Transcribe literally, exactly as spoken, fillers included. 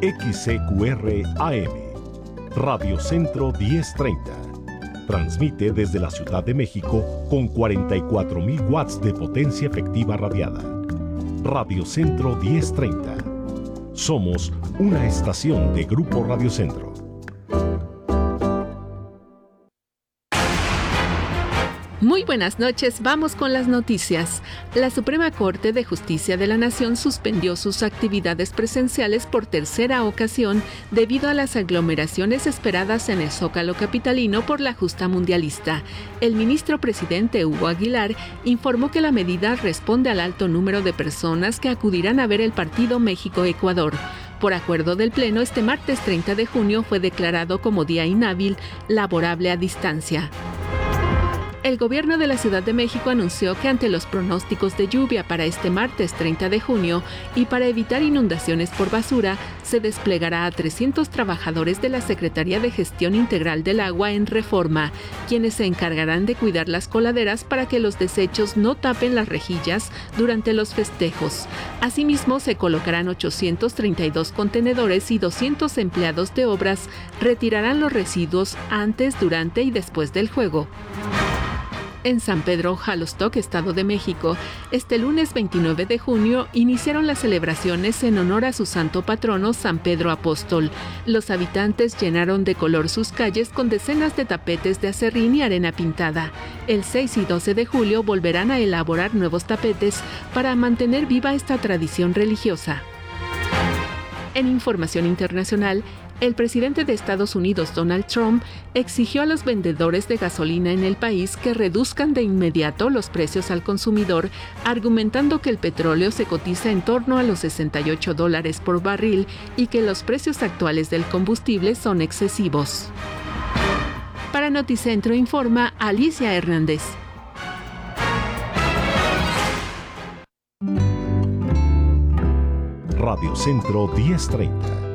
X C Q R A M, Radio Centro diez treinta. Transmite desde la Ciudad de México con cuarenta y cuatro mil watts de potencia efectiva radiada. Radio Centro diez treinta. Somos una estación de Grupo Radio Centro. Muy buenas noches, vamos con las noticias. La Suprema Corte de Justicia de la Nación suspendió sus actividades presenciales por tercera ocasión debido a las aglomeraciones esperadas en el Zócalo capitalino por la justa mundialista. El ministro presidente Hugo Aguilar informó que la medida responde al alto número de personas que acudirán a ver el partido México-Ecuador. Por acuerdo del Pleno, este martes treinta de junio fue declarado como día inhábil laborable a distancia. El gobierno de la Ciudad de México anunció que ante los pronósticos de lluvia para este martes treinta de junio y para evitar inundaciones por basura, se desplegará a trescientos trabajadores de la Secretaría de Gestión Integral del Agua en Reforma, quienes se encargarán de cuidar las coladeras para que los desechos no tapen las rejillas durante los festejos. Asimismo, se colocarán ochocientos treinta y dos contenedores y doscientos empleados de obras retirarán los residuos antes, durante y después del juego. En San Pedro Jalostoc, Estado de México, este lunes veintinueve de junio iniciaron las celebraciones en honor a su santo patrono San Pedro Apóstol. Los habitantes llenaron de color sus calles con decenas de tapetes de acerrín y arena pintada. El seis y doce de julio volverán a elaborar nuevos tapetes para mantener viva esta tradición religiosa. En información internacional, el presidente de Estados Unidos, Donald Trump, exigió a los vendedores de gasolina en el país que reduzcan de inmediato los precios al consumidor, argumentando que el petróleo se cotiza en torno a los sesenta y ocho dólares por barril y que los precios actuales del combustible son excesivos. Para Noticentro informa Alicia Hernández. Radio Centro diez treinta.